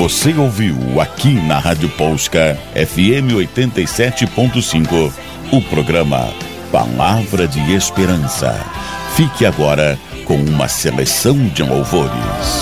Você ouviu aqui na Rádio Polska FM 87.5 o programa Palavra de Esperança. Fique agora com uma seleção de louvores.